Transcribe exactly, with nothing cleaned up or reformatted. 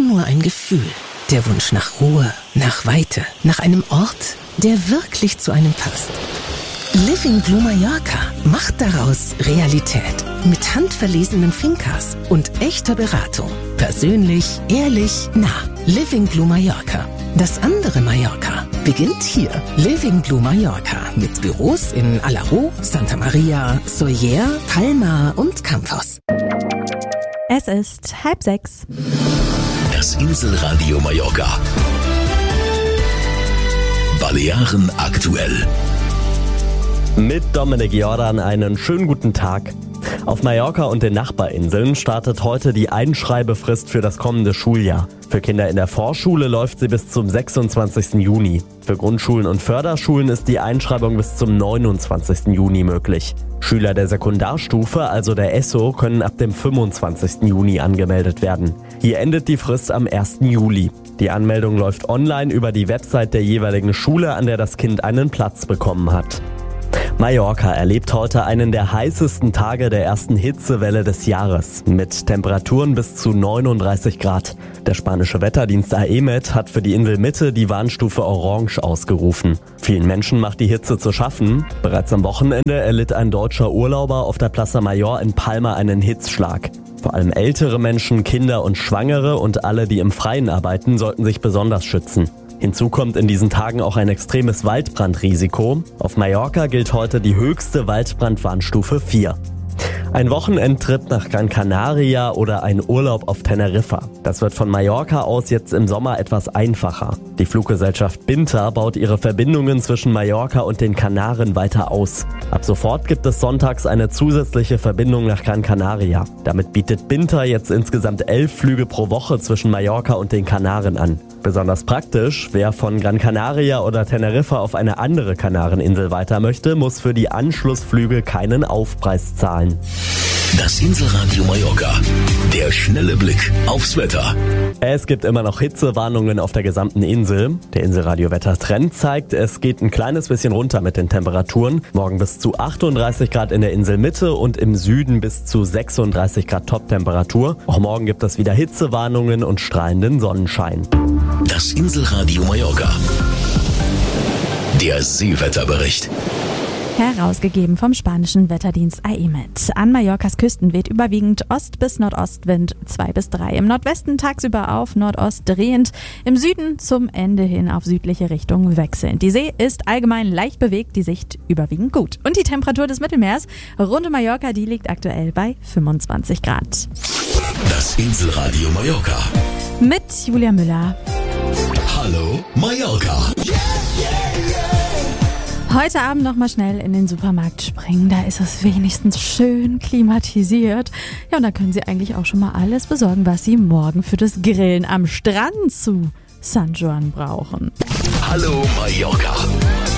nur ein Gefühl. Der Wunsch nach Ruhe, nach Weite, nach einem Ort, der wirklich zu einem passt. Living Blue Mallorca macht daraus Realität. Mit handverlesenen Fincas und echter Beratung. Persönlich, ehrlich, nah. Living Blue Mallorca. Das andere Mallorca beginnt hier. Living Blue Mallorca mit Büros in Alaró, Santa Maria, Sóller, Palma und Campos. Es ist halb sechs. Das Inselradio Mallorca. Balearen aktuell. Mit Dominik Jordan einen schönen guten Tag. Auf Mallorca und den Nachbarinseln startet heute die Einschreibefrist für das kommende Schuljahr. Für Kinder in der Vorschule läuft sie bis zum sechsundzwanzigsten Juni. Für Grundschulen und Förderschulen ist die Einschreibung bis zum neunundzwanzigsten Juni möglich. Schüler der Sekundarstufe, also der E S O, können ab dem fünfundzwanzigsten Juni angemeldet werden. Hier endet die Frist am ersten Juli. Die Anmeldung läuft online über die Website der jeweiligen Schule, an der das Kind einen Platz bekommen hat. Mallorca erlebt heute einen der heißesten Tage der ersten Hitzewelle des Jahres, mit Temperaturen bis zu neununddreißig Grad. Der spanische Wetterdienst A E M E T hat für die Inselmitte die Warnstufe Orange ausgerufen. Vielen Menschen macht die Hitze zu schaffen. Bereits am Wochenende erlitt ein deutscher Urlauber auf der Plaza Mayor in Palma einen Hitzschlag. Vor allem ältere Menschen, Kinder und Schwangere und alle, die im Freien arbeiten, sollten sich besonders schützen. Hinzu kommt in diesen Tagen auch ein extremes Waldbrandrisiko. Auf Mallorca gilt heute die höchste Waldbrandwarnstufe vier. Ein Wochenendtrip nach Gran Canaria oder ein Urlaub auf Teneriffa. Das wird von Mallorca aus jetzt im Sommer etwas einfacher. Die Fluggesellschaft Binter baut ihre Verbindungen zwischen Mallorca und den Kanaren weiter aus. Ab sofort gibt es sonntags eine zusätzliche Verbindung nach Gran Canaria. Damit bietet Binter jetzt insgesamt elf Flüge pro Woche zwischen Mallorca und den Kanaren an. Besonders praktisch, wer von Gran Canaria oder Teneriffa auf eine andere Kanareninsel weiter möchte, muss für die Anschlussflüge keinen Aufpreis zahlen. Das Inselradio Mallorca. Der schnelle Blick aufs Wetter. Es gibt immer noch Hitzewarnungen auf der gesamten Insel. Der Inselradio-Wettertrend zeigt, es geht ein kleines bisschen runter mit den Temperaturen. Morgen bis zu achtunddreißig Grad in der Inselmitte und im Süden bis zu sechsunddreißig Grad Toptemperatur. Auch morgen gibt es wieder Hitzewarnungen und strahlenden Sonnenschein. Das Inselradio Mallorca. Der Seewetterbericht. Herausgegeben vom spanischen Wetterdienst A E M E T. An Mallorcas Küsten weht überwiegend Ost- bis Nordostwind zwei bis drei. Im Nordwesten tagsüber auf Nordost drehend, im Süden zum Ende hin auf südliche Richtung wechselnd. Die See ist allgemein leicht bewegt, die Sicht überwiegend gut. Und die Temperatur des Mittelmeers rund um Mallorca, die liegt aktuell bei fünfundzwanzig Grad. Das Inselradio Mallorca. Mit Julia Müller. Hallo Mallorca. Heute Abend noch mal schnell in den Supermarkt springen, da ist es wenigstens schön klimatisiert. Ja, und da können Sie eigentlich auch schon mal alles besorgen, was Sie morgen für das Grillen am Strand zu San Juan brauchen. Hallo Mallorca.